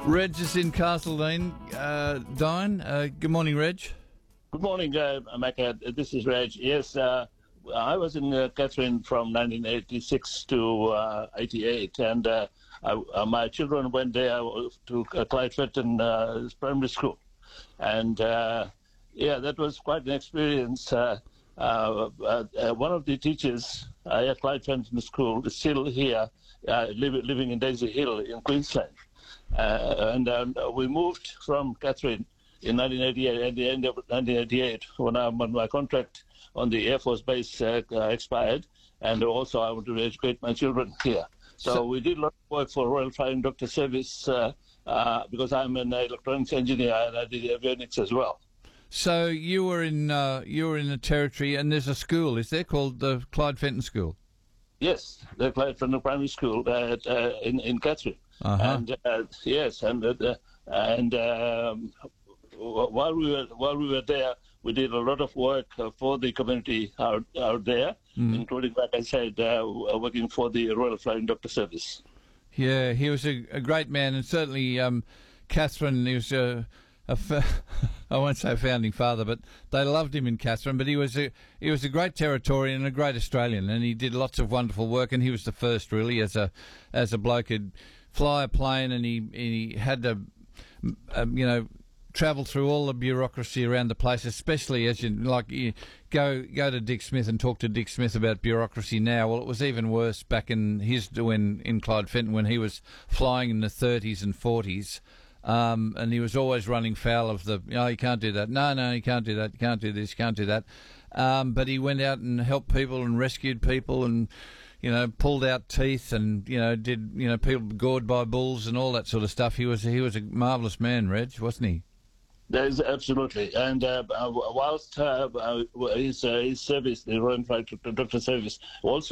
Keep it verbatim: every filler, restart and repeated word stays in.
Reg is in Castledine. Uh, Dine, uh, good morning, Reg. Good morning, uh, Mecca. This is Reg. Yes, uh, I was in uh, Katherine from nineteen eighty-six to uh, eighty-eight, and uh, I, uh, my children went there to uh, Clyde Fenton uh, Primary School. And uh, yeah, that was quite an experience. Uh, uh, uh, uh, one of the teachers uh, at Clyde Fenton School is still here, uh, live, living in Daisy Hill in Queensland. Uh, and um, we moved from Katherine in nineteen eighty-eight, at the end of nineteen eighty-eight, when, I, when my contract on the Air Force Base uh, uh, expired, and also I wanted to educate my children here. So, so we did a lot of work for Royal Flying Doctor Service uh, uh, because I'm an electronics engineer, and I did avionics as well. So you were in uh, you were in the territory, and there's a school, is there, called the Clyde Fenton School? Yes, the Clyde Fenton Primary School uh, at, uh, in in Katherine. Uh-huh. And uh, yes, and uh, and um, while we were while we were there, we did a lot of work uh, for the community out out there, mm. including, like I said, uh, working for the Royal Flying Doctor Service. Yeah, he was a, a great man, and certainly um, Katherine. He was a, a fa- I won't say a founding father, but they loved him in Katherine. But he was a he was a great Territorian and a great Australian, and he did lots of wonderful work. And he was the first, really, as a as a bloke who'd fly a plane, and he he had to, um, you know, travel through all the bureaucracy around the place, especially as you like you go go to Dick Smith and talk to Dick Smith about bureaucracy now. Well, it was even worse back in his when in Clyde Fenton when he was flying in the thirties and forties. Um, and he was always running foul of the, oh, you can't do that. No, no, you can't do that. You can't do this. You can't do that. Um, but he went out and helped people and rescued people and, you know, pulled out teeth and, you know, did, you know, people gored by bulls and all that sort of stuff. He was he was a marvellous man, Reg, wasn't he? That is absolutely. And uh, whilst uh, his, uh, his service, the Royal Flying Doctor Service, also